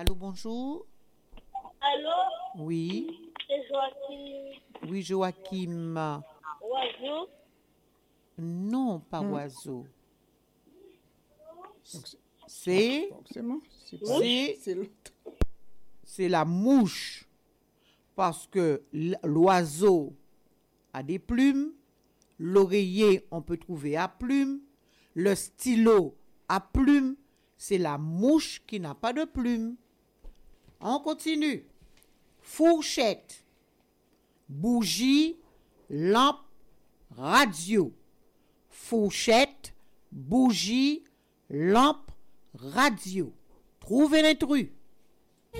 Allô, bonjour. Allô, Oui. c'est Joachim Oui, Joachim. Oiseau. Non, pas oiseau. Donc, C'est forcément, c'est C'est- c'est l'autre. c'est la mouche. Parce que l'oiseau a des plumes. L'oreiller, on peut trouver à plumes. Le stylo à plumes. C'est la mouche qui n'a pas de plumes. On continue. Fourchette, bougie, lampe, radio. Fourchette, bougie, lampe, radio. Trouvez l'intrus.